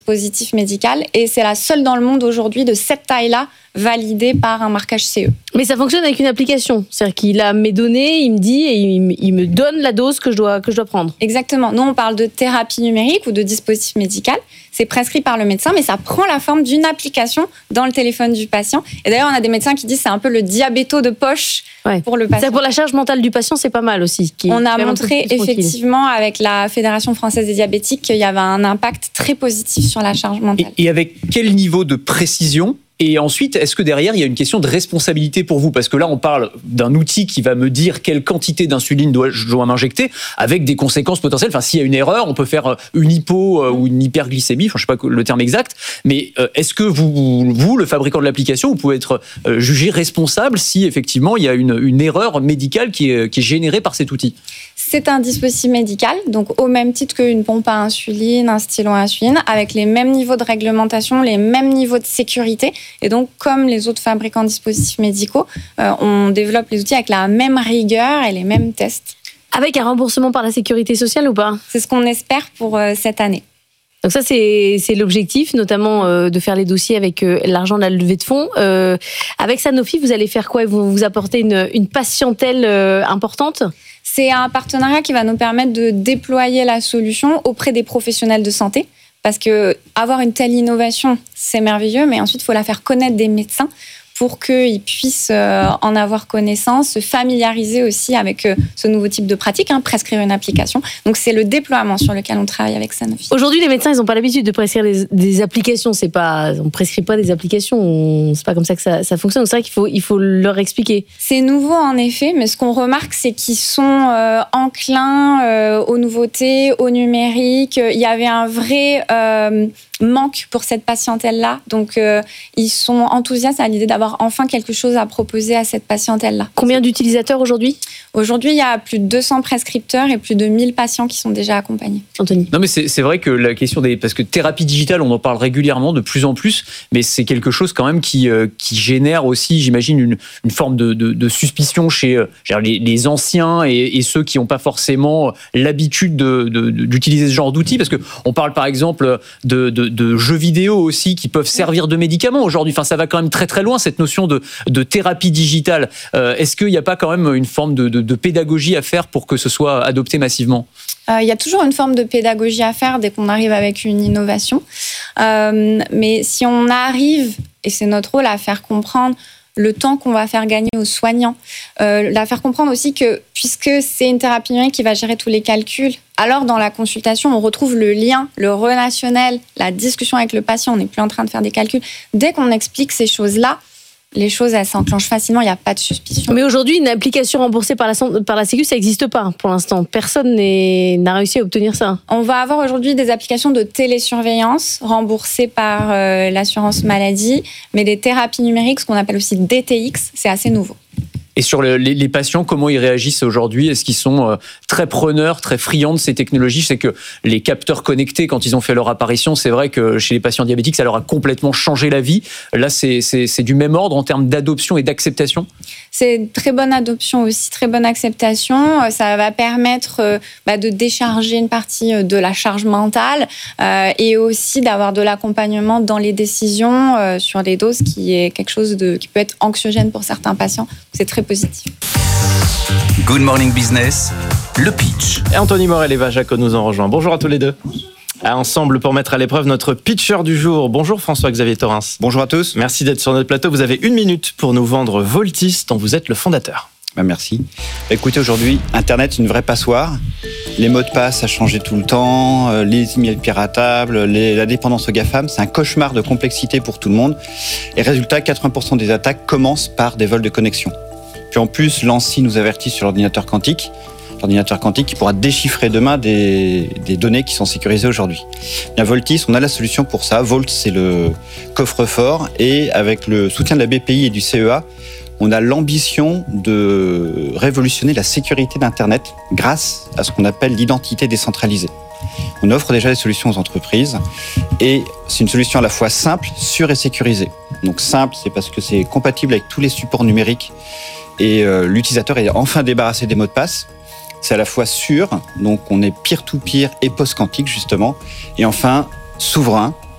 dispositif médical et c'est la seule dans le monde aujourd'hui de cette taille-là validée par un marquage CE. Mais ça fonctionne avec une application, c'est-à-dire qu'il a mes données, il me dit et il me donne la dose que je dois prendre. Exactement. Nous, on parle de thérapie numérique ou de dispositif médical. C'est prescrit par le médecin, mais ça prend la forme d'une application dans le téléphone du patient. Et d'ailleurs, on a des médecins qui disent que c'est un peu le diabéto de poche pour le patient. C'est pour la charge mentale du patient, c'est pas mal aussi. On a montré effectivement avec la Fédération française des diabétiques qu'il y avait un impact très positif sur la charge mentale. Et avec quel niveau de précision ? Et ensuite, est-ce que derrière, il y a une question de responsabilité pour vous ? Parce que là, on parle d'un outil qui va me dire quelle quantité d'insuline je dois m'injecter, avec des conséquences potentielles. Enfin, s'il y a une erreur, on peut faire une hypo ou une hyperglycémie, enfin, je ne sais pas le terme exact. Mais est-ce que vous, le fabricant de l'application, vous pouvez être jugé responsable si effectivement il y a une erreur médicale qui est générée par cet outil ? C'est un dispositif médical, donc au même titre qu'une pompe à insuline, un stylo à insuline, avec les mêmes niveaux de réglementation, les mêmes niveaux de sécurité. Et donc, comme les autres fabricants de dispositifs médicaux, on développe les outils avec la même rigueur et les mêmes tests. Avec un remboursement par la sécurité sociale ou pas ? C'est ce qu'on espère pour cette année. Donc ça, c'est l'objectif, notamment de faire les dossiers avec l'argent de la levée de fonds. Avec Sanofi, vous allez faire quoi ? Vous apportez une patientèle importante ? C'est un partenariat qui va nous permettre de déployer la solution auprès des professionnels de santé. Parce que avoir une telle innovation, c'est merveilleux, mais ensuite, il faut la faire connaître des médecins pour qu'ils puissent en avoir connaissance, se familiariser aussi avec ce nouveau type de pratique, prescrire une application. Donc, c'est le déploiement sur lequel on travaille avec Sanofi. Aujourd'hui, les médecins, ils n'ont pas l'habitude de prescrire des applications. On ne prescrit pas des applications. C'est pas comme ça que ça fonctionne. C'est vrai qu'il faut leur expliquer. C'est nouveau, en effet, mais ce qu'on remarque, c'est qu'ils sont enclins aux nouveautés, au numérique. Il y avait un vrai manque pour cette patientèle-là. Donc, ils sont enthousiastes à l'idée d'avoir enfin quelque chose à proposer à cette patientèle-là. Combien d'utilisateurs aujourd'hui ? Aujourd'hui, il y a plus de 200 prescripteurs et plus de 1000 patients qui sont déjà accompagnés. Anthony ? Non, mais c'est vrai que la question parce que thérapie digitale, on en parle régulièrement, de plus en plus, mais c'est quelque chose quand même qui génère aussi, j'imagine, une forme de suspicion chez les anciens et ceux qui n'ont pas forcément l'habitude d'utiliser ce genre d'outils, parce que on parle par exemple de jeux vidéo aussi qui peuvent servir de médicaments aujourd'hui. Enfin, ça va quand même très très loin, cette notion de thérapie digitale. Est-ce qu'il n'y a pas quand même une forme de pédagogie à faire pour que ce soit adopté massivement ? Il y a toujours une forme de pédagogie à faire dès qu'on arrive avec une innovation. Mais si on arrive, et c'est notre rôle, à faire comprendre le temps qu'on va faire gagner aux soignants, la faire comprendre aussi que puisque c'est une thérapie numérique qui va gérer tous les calculs, alors dans la consultation, on retrouve le lien, le relationnel, la discussion avec le patient, on n'est plus en train de faire des calculs. Dès qu'on explique ces choses-là, les choses, elles s'enclenchent facilement, il n'y a pas de suspicion. Mais aujourd'hui, une application remboursée par la Sécu, ça n'existe pas pour l'instant. Personne n'a réussi à obtenir ça. On va avoir aujourd'hui des applications de télésurveillance remboursées par l'assurance maladie, mais des thérapies numériques, ce qu'on appelle aussi DTX, c'est assez nouveau. Et sur les patients, comment ils réagissent aujourd'hui ? Est-ce qu'ils sont très preneurs, très friands de ces technologies ? Je sais que les capteurs connectés, quand ils ont fait leur apparition, c'est vrai que chez les patients diabétiques, ça leur a complètement changé la vie. Là, c'est du même ordre en termes d'adoption et d'acceptation ? C'est une très bonne adoption aussi, très bonne acceptation. Ça va permettre de décharger une partie de la charge mentale et aussi d'avoir de l'accompagnement dans les décisions sur les doses, qui est quelque chose qui peut être anxiogène pour certains patients. C'est très positif. Good Morning Business, le pitch. Et Anthony Morel et Eva Jaco nous en rejoint. Bonjour à tous les deux. Ensemble pour mettre à l'épreuve notre pitcher du jour. Bonjour François-Xavier Torrens. Bonjour à tous. Merci d'être sur notre plateau. Vous avez 1 minute pour nous vendre Voltis, dont vous êtes le fondateur. Merci. Écoutez, aujourd'hui, Internet, c'est une vraie passoire. Les mots de passe, ça changeait tout le temps. Les emails piratables, la dépendance aux GAFAM, c'est un cauchemar de complexité pour tout le monde. Et résultat, 80% des attaques commencent par des vols de connexion. Puis en plus, l'ANSSI nous avertit sur l'ordinateur quantique. L'ordinateur quantique qui pourra déchiffrer demain des données qui sont sécurisées aujourd'hui. Bien, Voltis, on a la solution pour ça. Volt, c'est le coffre-fort. Et avec le soutien de la BPI et du CEA, on a l'ambition de révolutionner la sécurité d'Internet grâce à ce qu'on appelle l'identité décentralisée. On offre déjà des solutions aux entreprises et c'est une solution à la fois simple, sûre et sécurisée. Donc simple, c'est parce que c'est compatible avec tous les supports numériques et l'utilisateur est enfin débarrassé des mots de passe. C'est à la fois sûr, donc on est peer-to-peer et post-quantique justement. Et enfin, souverain,